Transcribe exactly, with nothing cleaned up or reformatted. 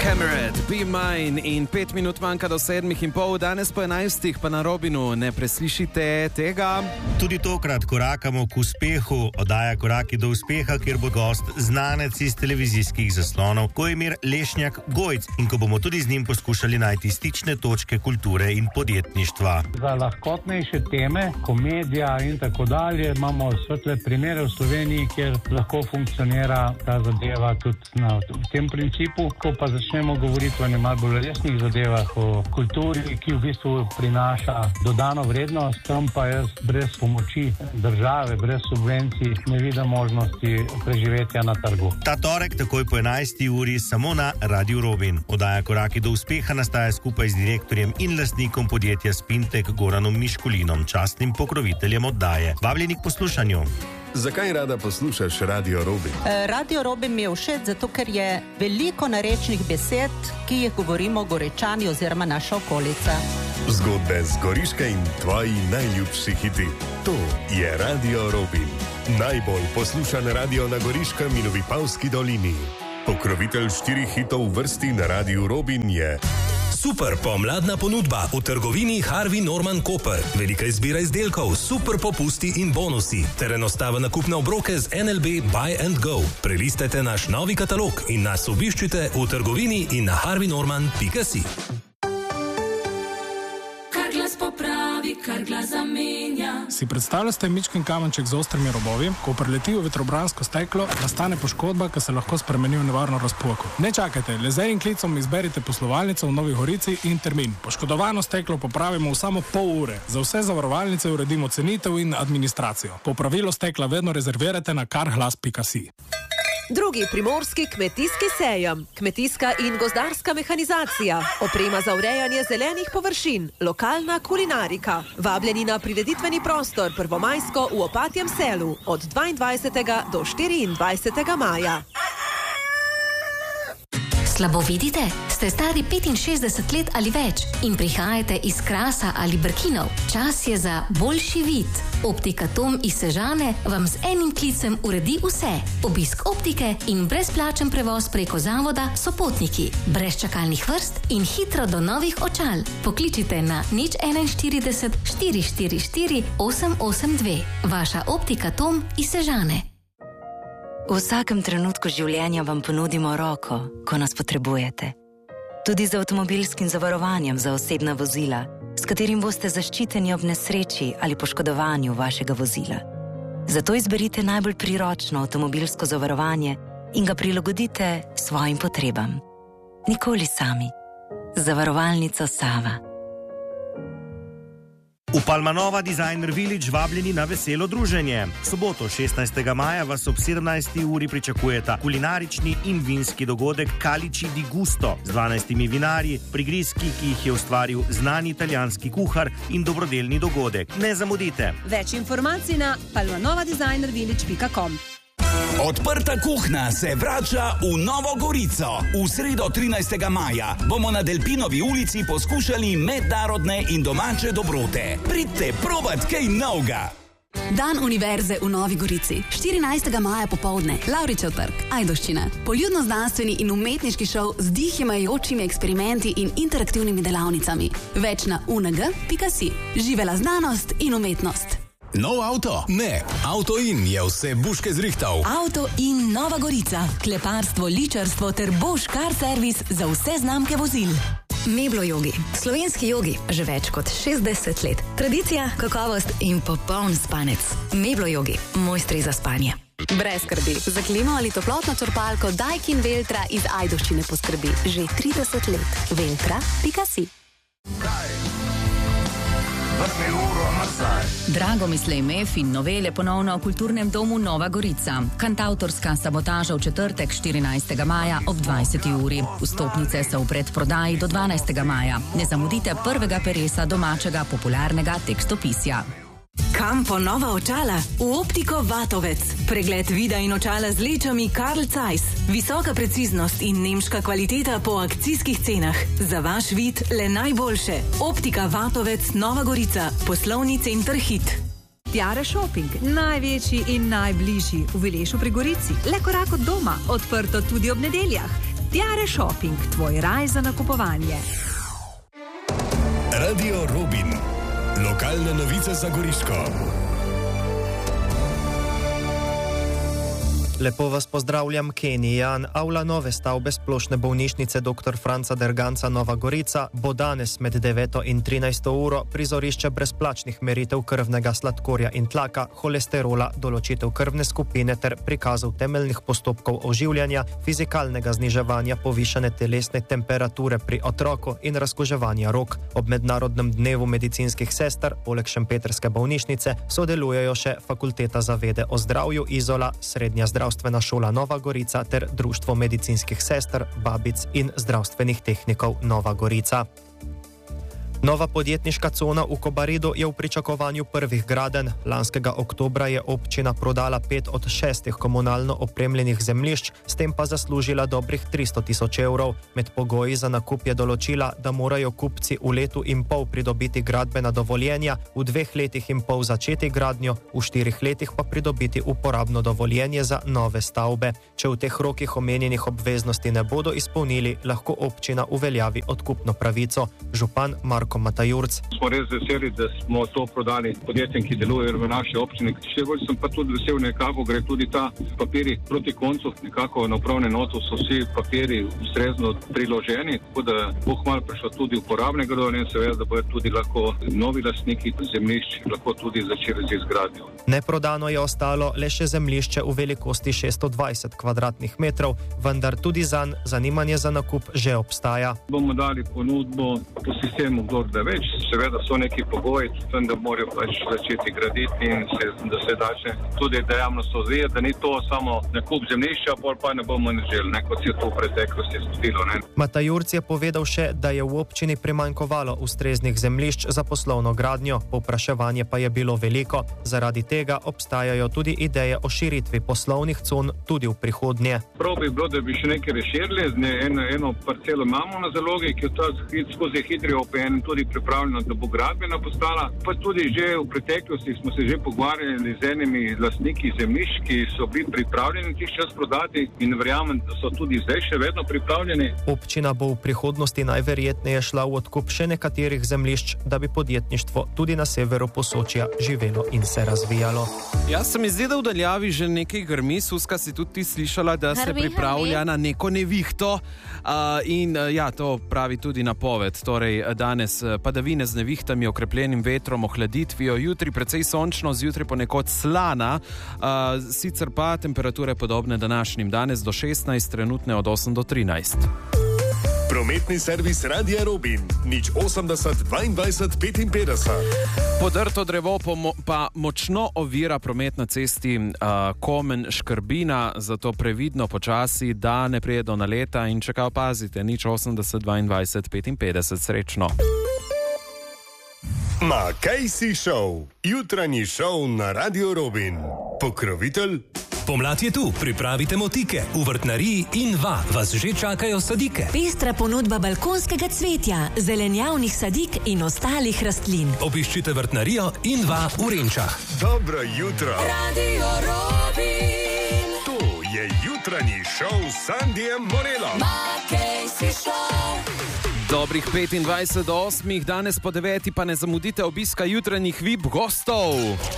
Cameron, Be Mine in pet minut manjka do sedmih in pol, danes po enajstih pa na Robinu ne preslišite tega. Tudi tokrat korakamo k uspehu, oddaja Koraki do uspeha, kjer bo gost znanec iz televizijskih zaslonov Gojmir Lešnjak Gojc in ko bomo tudi z njim poskušali najti stične točke kulture in podjetništva. Za lahkotnejše teme, komedija in tako dalje, imamo svetle primere v Sloveniji, kjer lahko funkcionira ta zadeva tudi na tem principu, ko pa začnemo govoriti o enem malo bolj resnih zadevah, o kulturi, ki v bistvu prinaša dodano vrednost, tam pa jaz brez pomoči države, brez subvencij ne vidim možnosti preživetja na trgu. Ta torek takoj po enajsti uri samo na Radiu Robin. Oddaja Koraki do uspeha nastaja skupaj z direktorjem in lastnikom podjetja Spintek Goranom Miškulinom, častnim pokroviteljem oddaje. Vabljeni k poslušanju. Zakaj rada poslušaš Radio Robin? Radio Robin mi je všeč, zato ker je veliko narečnih besed, ki jih govorimo Gorečani oziroma naša okolica. Zgodbe z Goriške in tvoji najljubši hiti. To je Radio Robin. Najbolj poslušan radio na Goriškem in v Vipavski dolini. Pokrovitelj štirih hitov v vrsti na Radiu Robin je... Super pomladna ponudba v trgovini Harvey Norman Koper. Velika izbira izdelkov, super popusti in bonusi ter enostaven nakup na obroke z N L B Buy and Go. Prelistajte naš novi katalog in nas obiščite v trgovini in na harvey norman pika si. Kar glas popravi, kar glas zamenja. Si predstavljate mičken kamenček z ostrimi robovi, ko preleti v vetrobransko steklo, nastane poškodba, ki se lahko spremeni v nevarno razpoko. Ne čakajte, le z enim klicom izberite poslovalnico v Novi Gorici in termin. Poškodovano steklo popravimo v samo pol ure. Za vse zavarovalnice uredimo cenitev in administracijo. Popravilo stekla vedno rezervirajte na karglas pika si. Drugi primorski kmetijski sejem, kmetijska in gozdarska mehanizacija, oprema za urejanje zelenih površin, lokalna kulinarika. Vabljeni na prireditveni prostor Prvomajsko v Opatjem selu od dvaindvajsetega do štiriindvajsetega maja. Slabo vidite? Ste stari petinšestdeset let ali več in prihajate iz Krasa ali Brkinov? Čas je za boljši vid. Optika Tom iz Sežane vam z enim klicem uredi vse. Obisk optike in brezplačen prevoz preko zavoda Sopotniki. Brez čakalnih vrst in hitro do novih očal. Pokličite na nič enainštirideset štiri štiri štiri osem osem dve. Vaša Optika Tom iz Sežane. V vsakem trenutku življenja vam ponudimo roko, ko nas potrebujete. Tudi z avtomobilskim zavarovanjem za osebna vozila, s katerim boste zaščiteni ob nesreči ali poškodovanju vašega vozila. Zato izberite najbolj priročno avtomobilsko zavarovanje in ga prilagodite svojim potrebam. Nikoli sami. Zavarovalnica Sava. V Palmanova Designer Village vabljeni na veselo druženje. Soboto šestnajstega maja vas ob sedemnajsti uri pričakujeta kulinarični in vinski dogodek Calici di Gusto z dvanajstimi vinarji, prigrizki, ki jih je ustvaril znani italijanski kuhar in dobrodelni dogodek. Ne zamudite. Več informacij na palmanova designer village pika com. Odprta kuhna se vrača v Novo Gorico. V sredo trinajstega maja bomo na Delpinovi ulici poskušali mednarodne in domače dobrote. Pridite probat kaj novega. Dan univerze v Novi Gorici. štirinajstega maja popoldne. Lavričev trg, Ajdovščina. Poljudno-znanstveni in umetniški šov z dihimajočimi eksperimenti in interaktivnimi delavnicami. Več na u n g pika si. Živela znanost in umetnost. Nov avto? Ne. Auto In je vse buške zrihtal. Auto In Nova Gorica. Kleparstvo, ličarstvo ter Bosch Car Service za vse znamke vozil. Meblo jogi. Slovenski jogi že več kot šestdeset let. Tradicija, kakovost in popoln spanec. Meblo jogi. Mojstri za spanje. Brez skrbi. Za klimo ali toplotno črpalko Daikin Veltra iz Ajdovščine poskrbi že trideset let. Veltra pika si. Drago Mislej Mef in novele ponovno v Kulturnem domu Nova Gorica. Kantavtorska sabotaža v četrtek štirinajstega maja ob dvajseti uri. Vstopnice so v predprodaji do dvanajstega maja. Ne zamudite prvega peresa domačega popularnega tekstopisja. Kam po nova očala? V Optiko Vatovec. Pregled vida in očala z lečami Carl Zeiss. Visoka preciznost in nemška kvaliteta po akcijskih cenah. Za vaš vid le najboljše. Optika Vatovec Nova Gorica. Poslovni center Hit. Tiare Shopping, največji in najbližji v Vilešu pri Gorici. Le korak od doma, odprto tudi ob nedeljah. Tiare Shopping, tvoj raj za nakupovanje. Radio Robin. Lokalne novice za Goriško. Lepo vas pozdravljam, Kenija. Avla nove stavbe splošne bolnišnice dr. Franca Derganca Nova Gorica bo danes med deveto in trinajsto uro prizorišče brezplačnih meritev krvnega sladkorja in tlaka, holesterola, določitev krvne skupine ter prikazov temeljnih postopkov oživljanja, fizikalnega zniževanja povišane telesne temperature pri otroku in razkuževanja rok. Ob mednarodnem dnevu medicinskih sester, poleg šempetrske bolnišnice, sodelujejo še Fakulteta za vede o zdravju Izola, Srednja zdravstvena Zdravstvena šola Nova Gorica ter Društvo medicinskih sester, babic in zdravstvenih tehnikov Nova Gorica. Nova podjetniška cona v Kobaridu je v pričakovanju prvih gradenj. Lanskega oktobra je občina prodala pet od šestih komunalno opremljenih zemljišč, s tem pa zaslužila dobrih tristo tisoč evrov. Med pogoji za nakup je določila, da morajo kupci v letu in pol pridobiti gradbena dovoljenja, v dveh letih in pol začeti gradnjo, v štirih letih pa pridobiti uporabno dovoljenje za nove stavbe. Če v teh rokih omenjenih obveznosti ne bodo izpolnili, lahko občina uveljavi odkupno pravico. Župan Marko Matajurc. Smo res veseli, da smo to prodali podjetjem, ki delujejo v naši občini. Še bolj sem pa tudi vesel, nekako gre tudi ta papiri proti koncu. Nekako na upravnem notu so vsi papiri ustrezno priloženi, tako da bo kmalu prišlo tudi uporabnega dovoljenja, seveda, da bodo tudi lahko novi lastniki zemljišč lahko tudi začeli z izgradnjo. Neprodano je ostalo le še zemljišče v velikosti šeststo dvajset kvadratnih metrov, vendar tudi zanj zanimanje za nakup že obstaja. Bomo dali ponudbo po sistemu da več, seveda so neki pogoji, tudi da morajo pač začeti graditi in se, da se dače tudi dejavnost odvijati, da ni to samo nakup zemljišča, pol pa ne bomo ne želi, ne, kot se je to v preteklosti zgodilo. Matajurc je povedal še, da je v občini primanjkovalo ustreznih zemljišč za poslovno gradnjo, povpraševanje pa je bilo veliko. Zaradi tega obstajajo tudi ideje o širitvi poslovnih con tudi v prihodnje. Prav bi bilo, da bi še nekaj reširili, eno, eno parcelo imamo na zalogi, ki je ta skozi hitri O P N tudi pripravljeno, da bo gradbena postala. Pa tudi že v preteklosti smo se že pogovarjali z enimi lastniki zemljišč, ki so bili pripravljeni tih čas prodati in verjamem, da so tudi zdaj še vedno pripravljeni. Občina bo v prihodnosti najverjetneje šla v odkup še nekaterih zemljišč, da bi podjetništvo tudi na severu Posočja živelo in se razvijalo. Jaz se mi zdi, da v daljavi že nekaj grmi. Suska, si tudi ti slišala, da se Hrvi, pripravlja hrvi. na neko nevihto uh, in uh, ja, to pravi tudi napoved. Torej, danes padavine z nevihtami, okrepljenim vetrom, ohladitvijo, jutri precej sončno, zjutraj ponekod slana, uh, sicer pa temperature podobne današnjim, danes do šestnajst, trenutne od osem do trinajst. Prometni servis Radia Robin, nič osemdeset dvaindvajset petinpetdeset. Podrto drevo pomo- pa močno ovira promet na cesti uh, Komen-Škrbina, zato previdno počasi, da ne prije do naleta in če kaj opazite, nič osemdeset dvaindvajset petinpetdeset, srečno. Ma kaj si šel? Jutranji šov na Radio Robin. Pokrovitelj? Pomlad je tu, pripravite motike. V vrtnariji in va vas že čakajo sadike. Pestra ponudba balkonskega cvetja, zelenjavnih sadik in ostalih rastlin. Obiščite vrtnarijo in va v Renčah. Dobro jutro. Radio Robin. To je jutranji šov s Sandijem Morelom. Makej si šov. Dobrih petindvajset do osmih, danes po deveti pa ne zamudite obiska jutranjih V I P gostov.